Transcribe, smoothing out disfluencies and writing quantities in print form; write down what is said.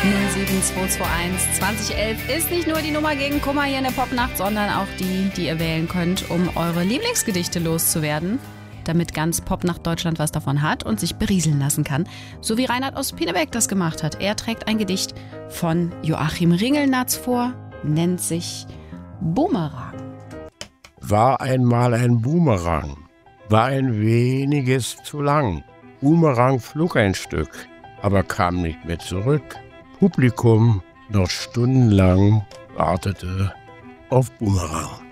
07221 2011 ist nicht nur die Nummer gegen Kummer hier in der Popnacht, sondern auch die, die ihr wählen könnt, um eure Lieblingsgedichte loszuwerden, damit ganz Popnacht Deutschland was davon hat und sich berieseln lassen kann. So wie Reinhard aus Pinneberg das gemacht hat. Er trägt ein Gedicht von Joachim Ringelnatz vor, nennt sich Bumerang. War einmal ein Boomerang, war ein weniges zu lang. Boomerang flog ein Stück, aber kam nicht mehr zurück. Publikum noch stundenlang wartete auf Boomerang.